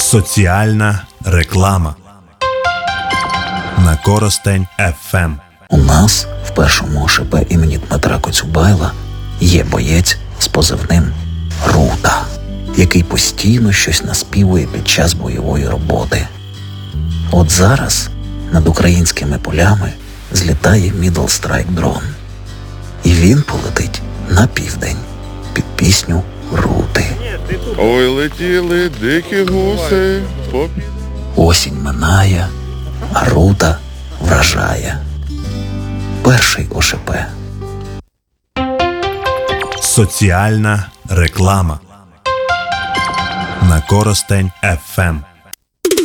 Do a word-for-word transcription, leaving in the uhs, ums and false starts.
Соціальна реклама на Коростень еф ем. У нас в першому ОШП імені Дмитра Коцюбайла є боєць з позивним Рута, який постійно щось наспівує під час бойової роботи. От зараз над українськими полями злітає Middle Strike дрон. І він полетить на південь під пісню Рути. Ой, летіли дикі гуси. Поп... Осінь минає, а Рута вражає. Перший ОШП. Соціальна реклама на Коростень еф ем.